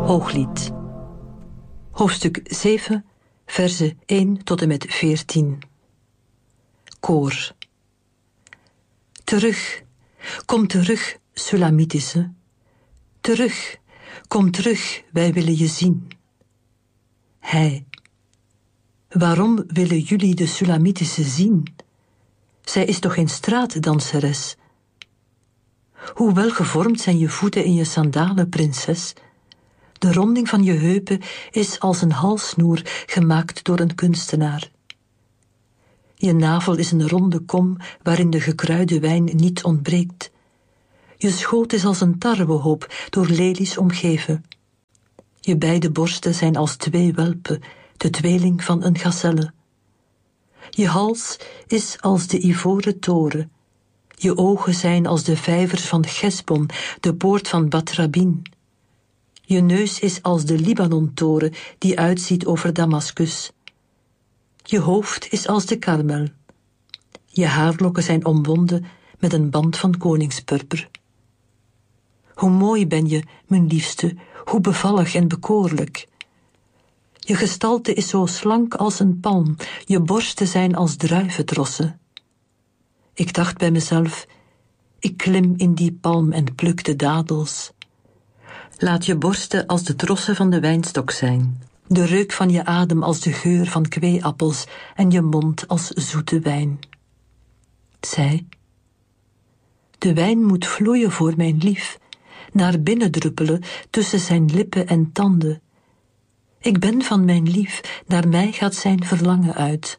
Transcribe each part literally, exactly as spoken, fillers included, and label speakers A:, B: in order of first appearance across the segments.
A: Hooglied. Hoofdstuk zeven, verzen één tot en met veertien. Koor. Terug, kom terug, Sulamitische. Terug, kom terug, wij willen je zien. Hij. Waarom willen jullie de Sulamitische zien? Zij is toch geen straatdanseres? Hoe welgevormd zijn je voeten in je sandalen, prinses? De ronding van je heupen is als een halssnoer gemaakt door een kunstenaar. Je navel is een ronde kom waarin de gekruide wijn niet ontbreekt. Je schoot is als een tarwehoop door lelies omgeven. Je beide borsten zijn als twee welpen, de tweeling van een gazelle. Je hals is als de ivoren toren. Je ogen zijn als de vijvers van Gesbon, de poort van Batrabin. Je neus is als de Libanon-toren die uitziet over Damascus. Je hoofd is als de Karmel. Je haarlokken zijn omwonden met een band van koningspurper. Hoe mooi ben je, mijn liefste, hoe bevallig en bekoorlijk. Je gestalte is zo slank als een palm, je borsten zijn als druiventrossen. Ik dacht bij mezelf, ik klim in die palm en pluk de dadels. Laat je borsten als de trossen van de wijnstok zijn, de reuk van je adem als de geur van kweeappels en je mond als zoete wijn. Zij, de wijn moet vloeien voor mijn lief, naar binnen druppelen tussen zijn lippen en tanden. Ik ben van mijn lief, naar mij gaat zijn verlangen uit.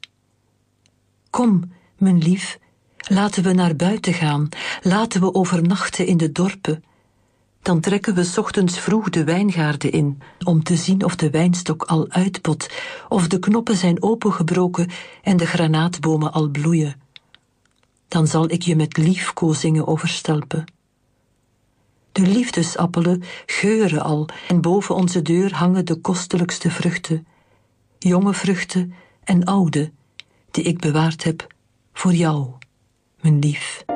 A: Kom, mijn lief, laten we naar buiten gaan, laten we overnachten in de dorpen. Dan trekken we 's ochtends vroeg de wijngaarden in, om te zien of de wijnstok al uitpot, of de knoppen zijn opengebroken en de granaatbomen al bloeien. Dan zal ik je met liefkozingen overstelpen. De liefdesappelen geuren al en boven onze deur hangen de kostelijkste vruchten, jonge vruchten en oude, die ik bewaard heb voor jou, mijn lief.